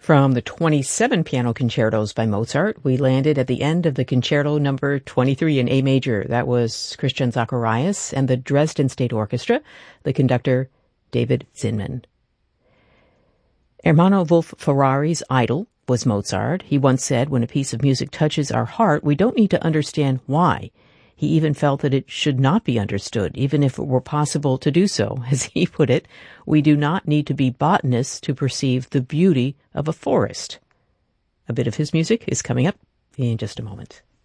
From the 27 piano concertos by Mozart, we landed at the end of the concerto number 23 in A major. That was Christian Zacharias and the Dresden State Orchestra, the conductor David Zinman. Ermanno Wolf Ferrari's idol was Mozart. He once said, when a piece of music touches our heart, we don't need to understand why. He even felt that it should not be understood, even if it were possible to do so. As he put it, we do not need to be botanists to perceive the beauty of a forest. A bit of his music is coming up in just a moment.